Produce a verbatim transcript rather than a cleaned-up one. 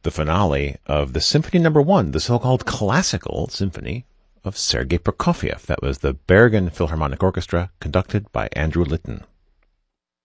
the finale of the Symphony Number One, the so-called classical symphony of Sergei Prokofiev. That was the Bergen Philharmonic Orchestra, conducted by Andrew Litton.